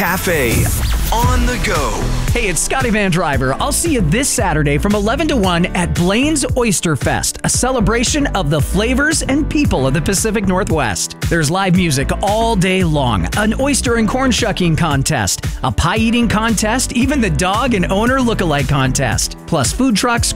Cafe. On the go. Hey, it's Scotty Van Driver. I'll see you this Saturday from 11 to 1 at Blaine's Oyster Fest, a celebration of the flavors and people of the Pacific Northwest. There's live music all day long, an oyster and corn shucking contest, a pie eating contest, even the dog and owner lookalike contest, plus food trucks,